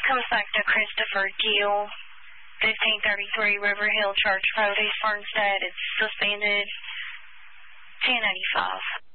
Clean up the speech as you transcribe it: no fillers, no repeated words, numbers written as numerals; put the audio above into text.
Comes back to Christopher Gill, 1533 River Hill Church Road, East Fernsted. It's suspended 1085.